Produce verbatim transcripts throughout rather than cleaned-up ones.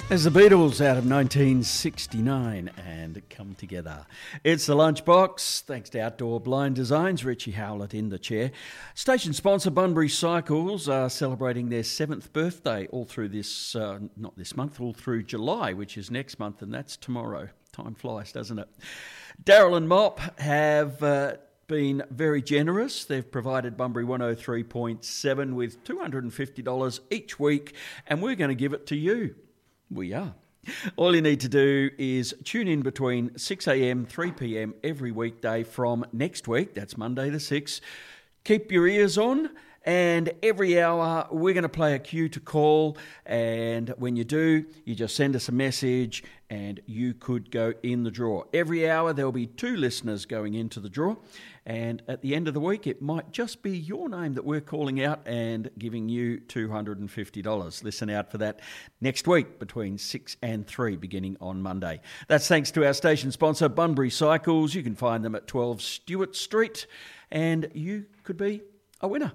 As the Beatles out of nineteen sixty-nine and Come Together. It's the Lunchbox, thanks to Outdoor Blind Designs, Richie Howlett in the chair. Station sponsor Bunbury Cycles are celebrating their seventh birthday all through this, uh, not this month, all through July, which is next month, and that's tomorrow. Time flies, doesn't it? Daryl and Mop have uh, been very generous. They've provided Bunbury one oh three point seven with two hundred fifty dollars each week, and we're going to give it to you. We are. All you need to do is tune in between six a.m, three p.m. every weekday from next week. That's Monday the sixth. Keep your ears on, and every hour we're going to play a cue to call, and when you do, you just send us a message and you could go in the draw. Every hour there'll be two listeners going into the draw, and at the end of the week it might just be your name that we're calling out and giving you two hundred fifty dollars. Listen out for that next week between six and three beginning on Monday. That's thanks to our station sponsor Bunbury Cycles. You can find them at twelve Stewart Street and you could be a winner.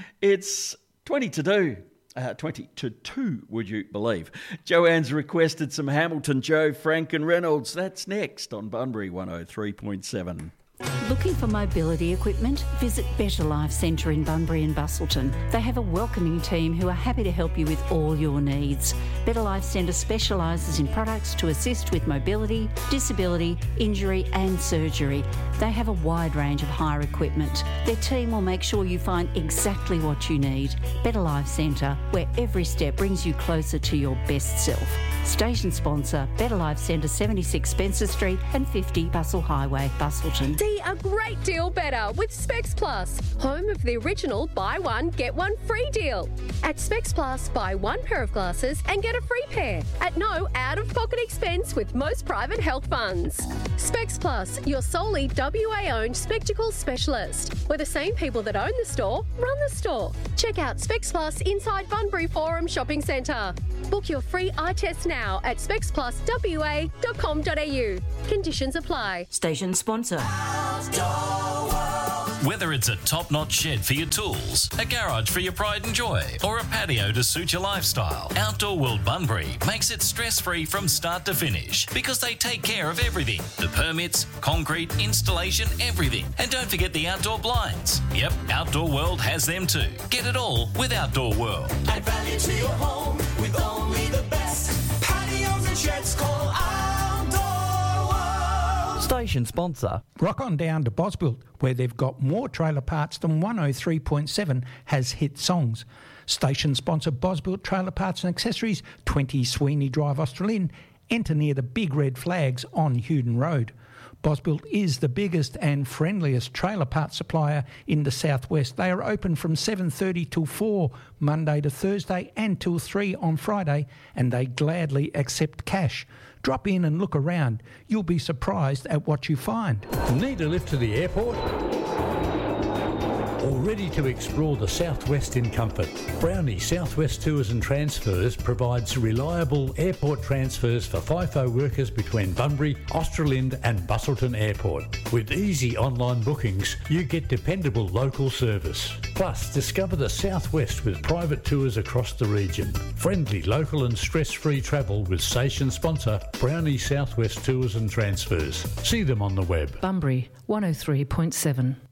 It's twenty to do. Uh, twenty to two, would you believe? Joanne's requested some Hamilton, Joe, Frank and Reynolds. That's next on Bunbury one oh three point seven. Looking for mobility equipment? Visit Better Life Centre in Bunbury and Bustleton. They have a welcoming team who are happy to help you with all your needs. Better Life Centre specialises in products to assist with mobility, disability, injury and surgery. They have a wide range of hire equipment. Their team will make sure you find exactly what you need. Better Life Centre, where every step brings you closer to your best self. Station sponsor, Better Life Centre, seventy-six Spencer Street and fifty Bustle Highway, Bustleton. See a great deal better with Specs Plus, home of the original buy one, get one free deal. At Specs Plus, buy one pair of glasses and get a free pair at no out-of-pocket expense with most private health funds. Specs Plus, your solely W A-owned spectacles specialist, where the same people that own the store run the store. Check out Specs Plus inside Bunbury Forum Shopping Centre. Book your free eye test now at specs plus w a dot com dot a u. Conditions apply. Station sponsor. Whether it's a top-notch shed for your tools, a garage for your pride and joy, or a patio to suit your lifestyle, Outdoor World Bunbury makes it stress-free from start to finish because they take care of everything. The permits, concrete, installation, everything. And don't forget the outdoor blinds. Yep, Outdoor World has them too. Get it all with Outdoor World. Add value to your home with only the best. Patios and sheds, call Outdoor World. Station sponsor. Rock on down to Bosbuilt, where they've got more trailer parts than one oh three point seven has hit songs. Station sponsor Bosbuilt Trailer Parts and Accessories, twenty Sweeney Drive, Australind. Enter near the big red flags on Hewden Road. Bosbuilt is the biggest and friendliest trailer parts supplier in the southwest. They are open from seven thirty till four, Monday to Thursday, and till three on Friday, and they gladly accept cash. Drop in and look around. You'll be surprised at what you find. Need a lift to the airport? Or ready to explore the southwest in comfort? Brownie Southwest Tours and Transfers provides reliable airport transfers for FIFO workers between Bunbury, Australind and Bustleton Airport. With easy online bookings, you get dependable local service. Plus, discover the southwest with private tours across the region. Friendly, local and stress-free travel with station sponsor Brownie Southwest Tours and Transfers. See them on the web. Bunbury one oh three point seven.